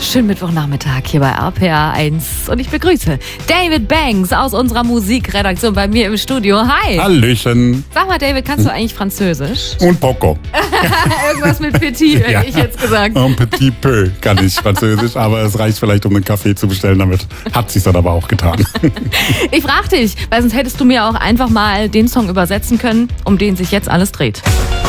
Schönen Mittwochnachmittag hier bei RPA 1 und ich begrüße David Banks aus unserer Musikredaktion bei mir im Studio. Hi! Hallöchen. Sag mal, David, kannst du eigentlich Französisch? Und Poco. Irgendwas mit Petit, hätte ich jetzt gesagt. Un petit peu kann ich Französisch, aber es reicht vielleicht, um einen Kaffee zu bestellen. Damit hat sich's dann aber auch getan. Ich frag dich, weil sonst hättest du mir auch einfach mal den Song übersetzen können, um den sich jetzt alles dreht.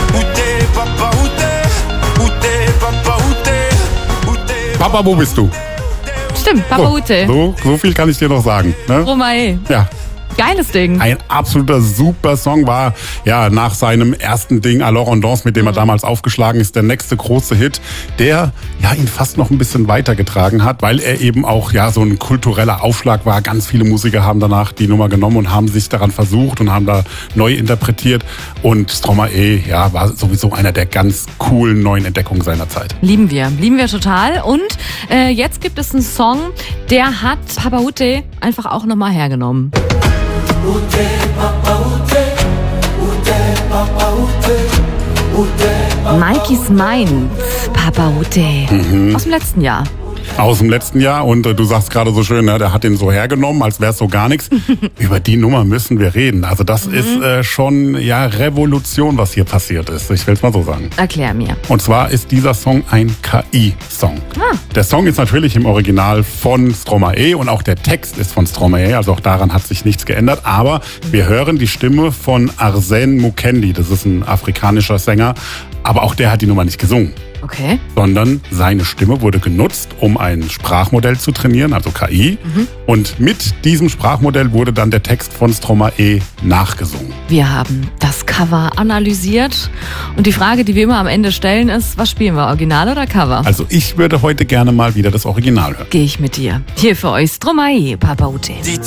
Papa, wo bist du? Stimmt, Papa Ute. So viel kann ich dir noch sagen. Ne? Romae. Ja. Geiles Ding. Ein absoluter super Song, war ja nach seinem ersten Ding Alors on danse, mit dem er damals aufgeschlagen ist, der nächste große Hit, der ja ihn fast noch ein bisschen weitergetragen hat, weil er eben auch ja so ein kultureller Aufschlag war. Ganz viele Musiker haben danach die Nummer genommen und haben sich daran versucht und haben da neu interpretiert. Und Stromae, ja, war sowieso einer der ganz coolen neuen Entdeckungen seiner Zeit. Lieben wir total. Und jetzt gibt es einen Song, der hat Papa Ute einfach auch nochmal hergenommen. Ute, Papa Ute, Ute, Papa Ute, Mikey's Mind, Papa Ute. Aus dem letzten Jahr. Aus dem letzten Jahr und du sagst gerade so schön, ne, der hat den so hergenommen, als wäre es so gar nichts. Über die Nummer müssen wir reden. Also das ist schon ja Revolution, was hier passiert ist. Ich will es mal so sagen. Erklär mir. Und zwar ist dieser Song ein KI-Song. Der Song ist natürlich im Original von Stromae und auch der Text ist von Stromae, also auch daran hat sich nichts geändert. Aber wir hören die Stimme von Arsène Mukendi, das ist ein afrikanischer Sänger, aber auch der hat die Nummer nicht gesungen. Okay. Sondern seine Stimme wurde genutzt, um ein Sprachmodell zu trainieren, also KI. Und mit diesem Sprachmodell wurde dann der Text von Stromae nachgesungen. Wir haben das Cover analysiert und die Frage, die wir immer am Ende stellen, ist, was spielen wir, Original oder Cover? Also ich würde heute gerne mal wieder das Original hören. Gehe ich mit dir. Hier für euch Stromae, Papa Ute. Die